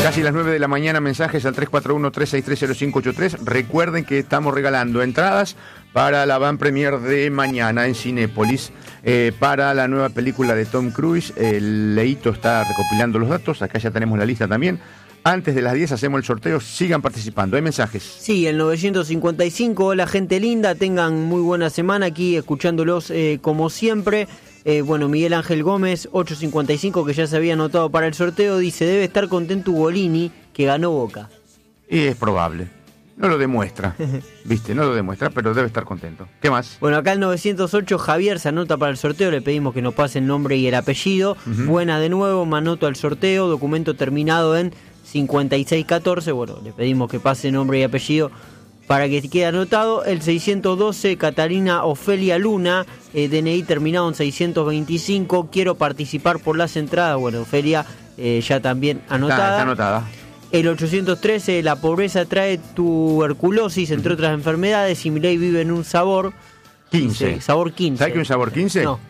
Casi las 9 de la mañana, mensajes al 341-363-0583. Recuerden que estamos regalando entradas para la van premier de mañana en Cinépolis, para la nueva película de Tom Cruise. Leito está recopilando los datos, acá ya tenemos la lista también. Antes de las 10 hacemos el sorteo, sigan participando. ¿Hay mensajes? Sí, el 955, hola gente linda, tengan muy buena semana aquí escuchándolos como siempre. Bueno, Miguel Ángel Gómez, 855, que ya se había anotado para el sorteo, dice, debe estar contento Ugolini, que ganó Boca. Y es probable. No lo demuestra, ¿viste? No lo demuestra, pero debe estar contento. ¿Qué más? Bueno, acá el 908, Javier se anota para el sorteo, le pedimos que nos pase el nombre y el apellido. Buena de nuevo, me anoto al sorteo, documento terminado en 5614. Bueno, le pedimos que pase nombre y apellido para que quede anotado. El 612, Catalina Ofelia Luna, DNI terminado en 625, quiero participar por las entradas. Bueno, Ofelia ya también anotada. Está anotada. El 813, la pobreza trae tuberculosis, entre otras enfermedades, y Milei vive en un sabor 15. Dice, sabor 15. ¿Sabes qué es un sabor 15? No.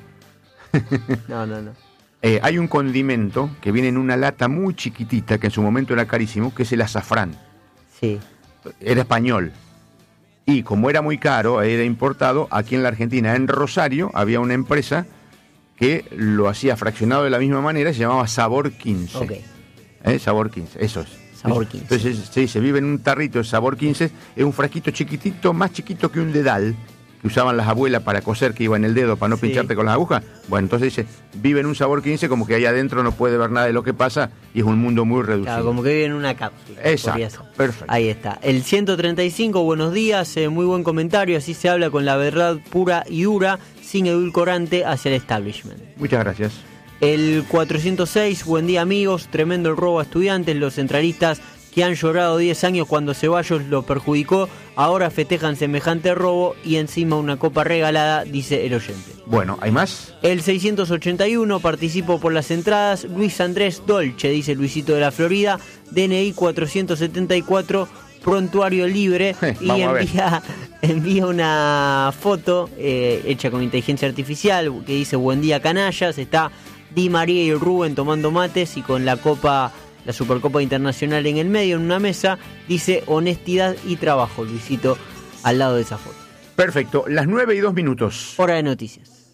No. Hay un condimento que viene en una lata muy chiquitita, que en su momento era carísimo, que es el azafrán. Sí. Era español. Y como era muy caro, era importado, aquí en la Argentina, en Rosario, había una empresa que lo hacía fraccionado de la misma manera, se llamaba Sabor 15. Ok. Sabor 15, eso es. Sabor 15. Entonces, sí, se vive en un tarrito de Sabor 15, es un frasquito chiquitito, más chiquito que un dedal, que usaban las abuelas para coser, que iba en el dedo para no pincharte con las agujas. Bueno, entonces dice, vive en un Sabor 15, como que ahí adentro no puede ver nada de lo que pasa y es un mundo muy reducido. Claro, como que vive en una cápsula. Exacto, perfecto. Ahí está. El 135, buenos días, muy buen comentario, así se habla con la verdad pura y dura, sin edulcorante hacia el establishment. Muchas gracias. El 406, buen día amigos, tremendo el robo a estudiantes, los centralistas que han llorado 10 años cuando Ceballos lo perjudicó, ahora festejan semejante robo y encima una copa regalada, dice el oyente. Bueno, ¿hay más? El 681, participo por las entradas, Luis Andrés Dolce, dice Luisito de la Florida, DNI 474, prontuario libre, y envía una foto hecha con inteligencia artificial que dice buen día canallas, está Di María y Rubén tomando mates y con la copa, la Supercopa Internacional en el medio, en una mesa, dice honestidad y trabajo, Luisito, al lado de esa foto. Perfecto, las 9:02. Hora de noticias.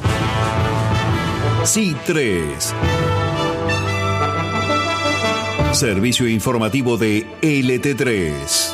C3. Servicio informativo de LT3.